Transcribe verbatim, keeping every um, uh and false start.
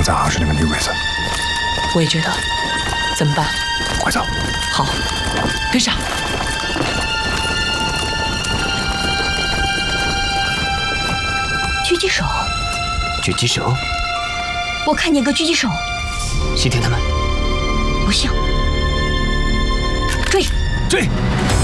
咋是那个女鬼子？ 我也觉得，怎么办？ 快走！ 好，跟上。 狙击手， 狙击手， 我看见个狙击手。 西天他们， 不像，追！ 追！